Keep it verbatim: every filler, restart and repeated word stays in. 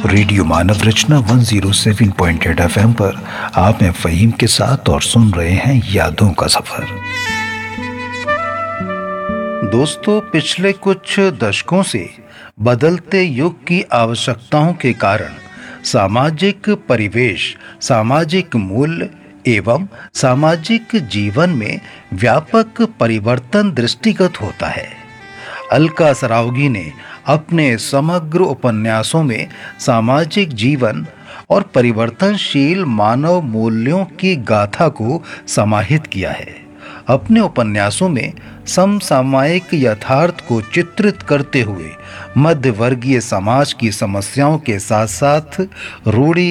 Radio मानव रचना एक सौ सात पॉइंट आठ एफएम पर आप हैं फ़हीम के साथ और सुन रहे हैं यादों का सफर। दोस्तों, पिछले कुछ दशकों से बदलते युग की आवश्यकताओं के कारण सामाजिक परिवेश, सामाजिक मूल्य एवं सामाजिक जीवन में व्यापक परिवर्तन दृष्टिगत होता है। अलका सरावगी ने अपने समग्र उपन्यासों में सामाजिक जीवन और परिवर्तनशील मानव मूल्यों की गाथा को समाहित किया है। अपने उपन्यासों में समसामयिक यथार्थ को चित्रित करते हुए मध्यवर्गीय समाज की समस्याओं के साथ साथ रूढ़ि